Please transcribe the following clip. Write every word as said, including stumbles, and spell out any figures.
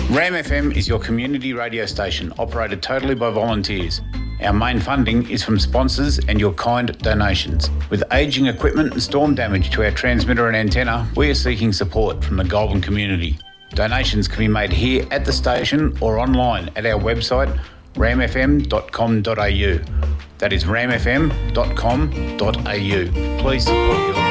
Ram F M is your community radio station operated totally by volunteers. Our main funding is from sponsors and your kind donations. With ageing equipment and storm damage to our transmitter and antenna, we are seeking support from the Goulburn community. Donations can be made here at the station or online at our website ram f m dot com dot a u. That is ram f m dot com dot a u. Please support your